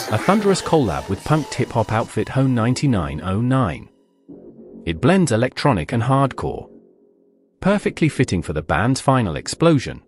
a thunderous collab with punk hip-hop outfit Hone 9909. It blends electronic and hardcore, perfectly fitting for the band's final explosion.